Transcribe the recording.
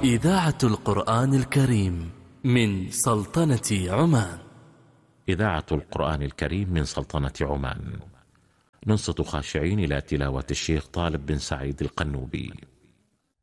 إذاعة القرآن الكريم من سلطنة عمان. إذاعة القرآن الكريم من سلطنة عمان. ننصت خاشعين إلى تلاوة الشيخ طالب بن سعيد القنوبي.